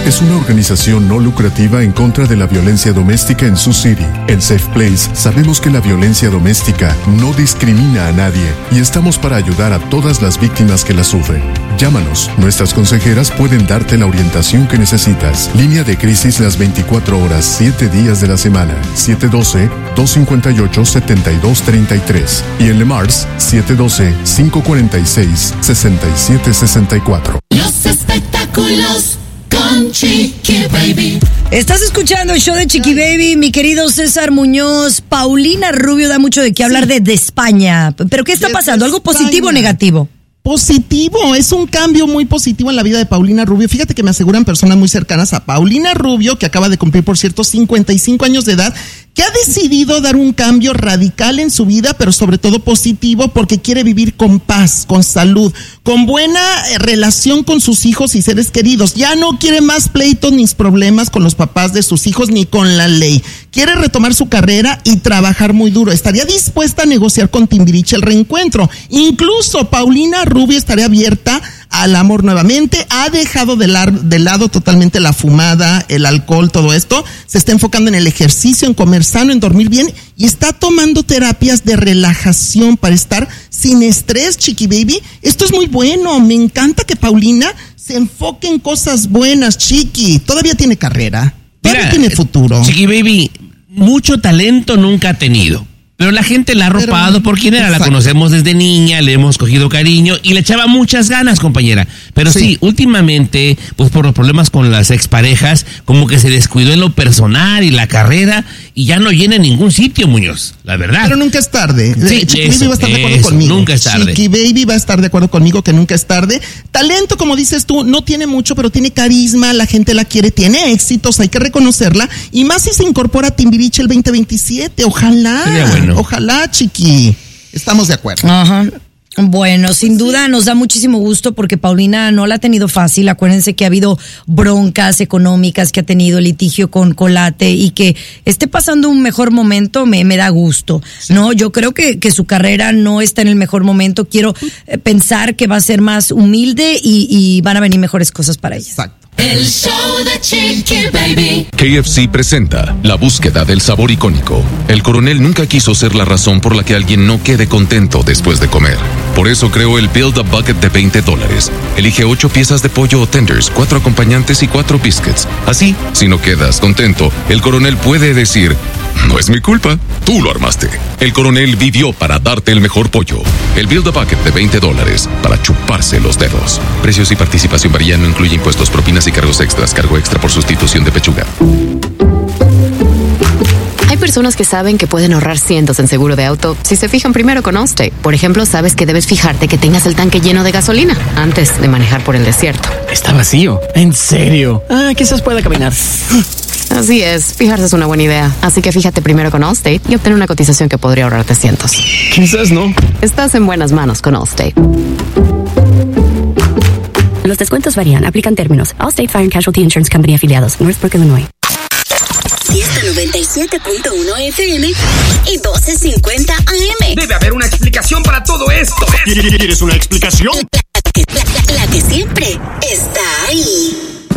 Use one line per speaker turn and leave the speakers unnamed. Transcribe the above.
es una organización no lucrativa en contra de la violencia doméstica en Sioux City. En Safe Place sabemos que la violencia doméstica no discrimina a nadie y estamos para ayudar a todas las víctimas que la sufren. Llámanos, nuestras consejeras pueden darte la orientación que necesitas. Línea de crisis las 24 horas, 7 días de la semana. 712-258-7233. Y en Le Mars, 712-546-6764.
Los espectáculos con Chiqui Baby.
Estás escuchando el show de Chiqui Baby, mi querido César Muñoz. Paulina Rubio da mucho de qué hablar de España. ¿Pero qué está pasando? ¿Algo positivo o negativo?
Positivo, es un cambio muy positivo en la vida de Paulina Rubio. Fíjate que me aseguran personas muy cercanas a Paulina Rubio, que acaba de cumplir, por cierto, 55 años de edad, que ha decidido dar un cambio radical en su vida, pero sobre todo positivo, porque quiere vivir con paz, con salud, con buena relación con sus hijos y seres queridos. Ya no quiere más pleitos ni problemas con los papás de sus hijos ni con la ley. Quiere retomar su carrera y trabajar muy duro. Estaría dispuesta a negociar con Timbiriche el reencuentro. Incluso Paulina Rubio estaría abierta al amor nuevamente, ha dejado de lado totalmente la fumada, el alcohol, todo esto, se está enfocando en el ejercicio, en comer sano, en dormir bien, y está tomando terapias de relajación para estar sin estrés, Chiqui Baby. Esto es muy bueno, me encanta que Paulina se enfoque en cosas buenas, Chiqui, todavía tiene carrera, todavía tiene futuro.
Chiqui Baby, mucho talento nunca ha tenido. Pero la gente la ha arropado por quien era, la conocemos desde niña, le hemos cogido cariño y le echaba muchas ganas, compañera. Pero sí, últimamente, pues por los problemas con las exparejas, como que se descuidó en lo personal y la carrera y ya no llena ningún sitio, Muñoz, la verdad.
Pero nunca es tarde.
Sí,
Chiqui Baby va a estar de acuerdo conmigo.
Nunca es tarde.
Chiqui Baby va a estar de acuerdo conmigo que nunca es tarde. Talento, como dices tú, no tiene mucho, pero tiene carisma, la gente la quiere, tiene éxitos, hay que reconocerla. Y más si se incorpora a Timbiriche el 2027, ojalá.
Sería bueno.
Ojalá, Chiqui. Estamos de acuerdo.
Ajá. Bueno, sin duda nos da muchísimo gusto porque Paulina no la ha tenido fácil. Acuérdense que ha habido broncas económicas, que ha tenido litigio con Colate y que esté pasando un mejor momento me da gusto. No, yo creo que su carrera no está en el mejor momento. Quiero pensar que va a ser más humilde y van a venir mejores cosas para ella.
Exacto.
El show de Chiqui Baby.
KFC presenta la búsqueda del sabor icónico. El coronel nunca quiso ser la razón por la que alguien no quede contento después de comer. Por eso creó el Build a Bucket de $20. Elige 8 piezas de pollo o tenders, 4 acompañantes y 4 biscuits. Así, si no quedas contento, el coronel puede decir: no es mi culpa, tú lo armaste. El coronel vivió para darte el mejor pollo. El Build a Bucket de $20 para chuparse los dedos. Precios y participación varían, no incluye impuestos, propinas y cargos extras. Cargo extra por sustitución de pechuga.
Hay personas que saben que pueden ahorrar cientos en seguro de auto si se fijan primero con Allstate. Por ejemplo, sabes que debes fijarte que tengas el tanque lleno de gasolina antes de manejar por el desierto.
Está vacío. ¿En serio? Quizás pueda caminar.
Así es, fijarse es una buena idea. Así que fíjate primero con Allstate y obtén una cotización que podría ahorrarte cientos.
Quizás no.
Estás en buenas manos con Allstate.
Los descuentos varían, aplican términos. Allstate Fire and Casualty Insurance Company afiliados, Northbrook, Illinois.
Fiesta 97.1 FM y 1250 AM.
Debe haber una explicación para todo esto.
¿Quieres una explicación?
La que siempre está ahí.